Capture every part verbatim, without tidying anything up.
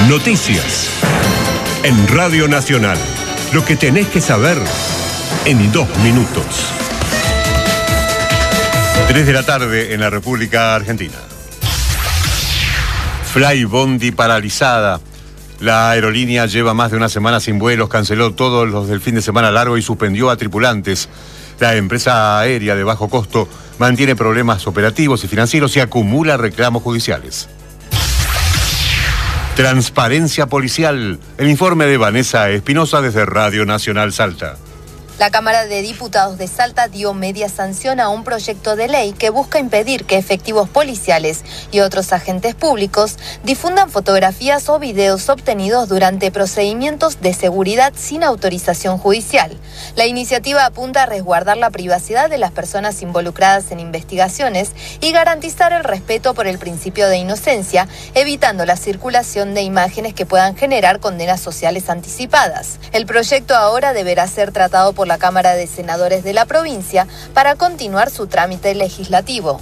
Noticias. En Radio Nacional. Lo que tenés que saber en dos minutos. Tres de la tarde en la República Argentina. Flybondi paralizada. La aerolínea lleva más de una semana sin vuelos, canceló todos los del fin de semana largo y suspendió a tripulantes. La empresa aérea de bajo costo mantiene problemas operativos y financieros y acumula reclamos judiciales. Transparencia policial. El informe de Vanessa Espinosa desde Radio Nacional Salta. La Cámara de Diputados de Salta dio media sanción a un proyecto de ley que busca impedir que efectivos policiales y otros agentes públicos difundan fotografías o videos obtenidos durante procedimientos de seguridad sin autorización judicial. La iniciativa apunta a resguardar la privacidad de las personas involucradas en investigaciones y garantizar el respeto por el principio de inocencia, evitando la circulación de imágenes que puedan generar condenas sociales anticipadas. El proyecto ahora deberá ser tratado por la Cámara de Senadores de la provincia para continuar su trámite legislativo.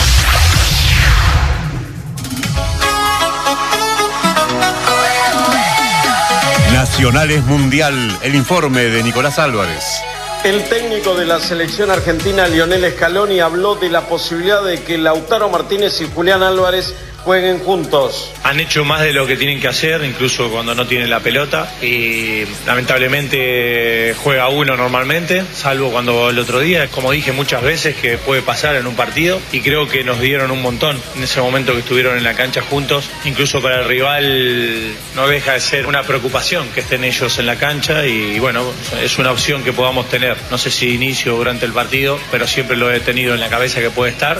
Nacionales Mundial, el informe de Nicolás Álvarez. El técnico de la selección argentina, Lionel Scaloni, habló de la posibilidad de que Lautaro Martínez y Julián Álvarez jueguen juntos. Han hecho más de lo que tienen que hacer, incluso cuando no tienen la pelota, y lamentablemente juega uno normalmente, salvo cuando el otro día, como dije muchas veces, que puede pasar en un partido, y creo que nos dieron un montón en ese momento que estuvieron en la cancha juntos. Incluso para el rival no deja de ser una preocupación que estén ellos en la cancha, y bueno, es una opción que podamos tener. No sé si inicio o durante el partido, pero siempre lo he tenido en la cabeza que puede estar.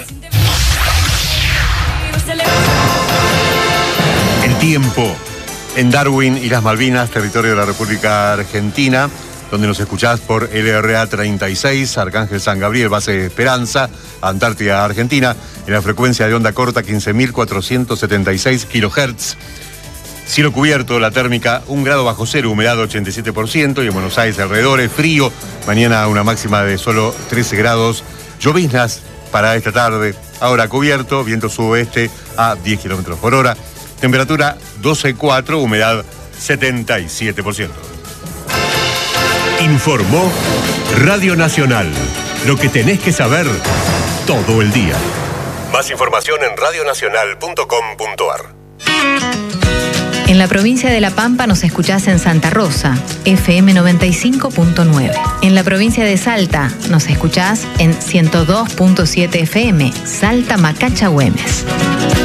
El tiempo en Darwin y las Malvinas, territorio de la República Argentina, donde nos escuchás por L R A treinta y seis, Arcángel San Gabriel, base Esperanza, Antártida, Argentina, en la frecuencia de onda corta quince mil cuatrocientos setenta y seis kilohertz. Cielo cubierto, la térmica un grado bajo cero, humedad ochenta y siete por ciento, y en Buenos Aires alrededores, frío, mañana una máxima de solo trece grados, lloviznas para esta tarde, ahora cubierto, viento sudoeste a diez kilómetros por hora, temperatura doce coma cuatro, humedad setenta y siete por ciento. Informó Radio Nacional, lo que tenés que saber todo el día. Más información en radio nacional punto com punto a r. En la provincia de La Pampa nos escuchás en Santa Rosa, F M noventa y cinco punto nueve. En la provincia de Salta nos escuchás en ciento dos punto siete F M, Salta Macacha Güemes.